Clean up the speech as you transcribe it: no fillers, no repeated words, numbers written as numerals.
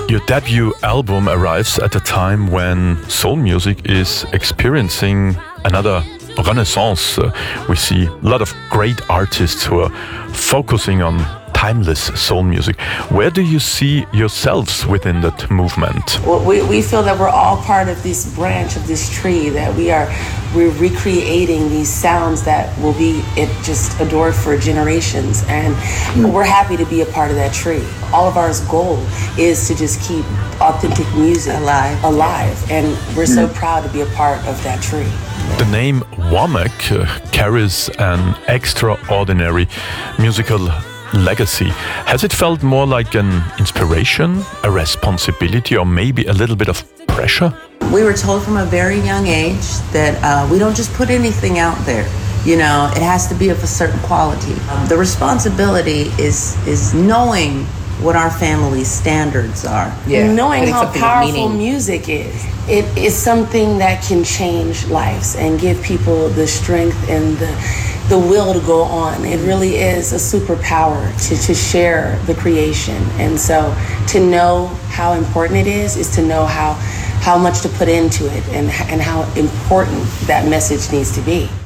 Your debut album arrives at a time when soul music is experiencing another renaissance. We see a lot of great artists who are focusing on timeless soul music. Where do you see yourselves within that movement? Well, we feel that we're all part of this branch of this tree, that we're recreating these sounds that will be just adored for generations, and we're happy to be a part of that tree. All of our goal is to just keep authentic music alive, and we're so proud to be a part of that tree. The name Womack carries an extraordinary musical legacy. Has it felt more like an inspiration, a responsibility, or maybe a little bit of pressure? We were told from a very young age that we don't just put anything out there. You know, it has to be of a certain quality. The responsibility is knowing what our family's standards are. Yeah. Knowing how powerful music is. It is something that can change lives and give people the strength and the will to go on. It really is a superpower to share the creation. And so to know how important it is to know how much to put into it and how important that message needs to be.